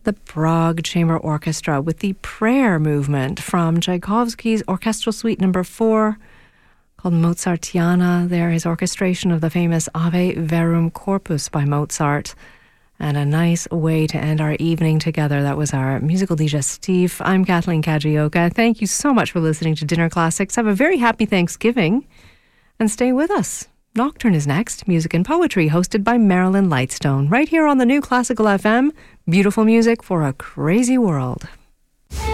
the Prague Chamber Orchestra with the Prayer Movement from Tchaikovsky's Orchestral Suite No. 4, called Mozartiana. There, his orchestration of the famous Ave Verum Corpus by Mozart. And a nice way to end our evening together. That was our musical digestif. I'm Kathleen Kajioka. Thank you so much for listening to Dinner Classics. Have a very happy Thanksgiving and stay with us. Nocturne is next, music and poetry, hosted by Marilyn Lightstone, right here on the New Classical FM. Beautiful music for a crazy world.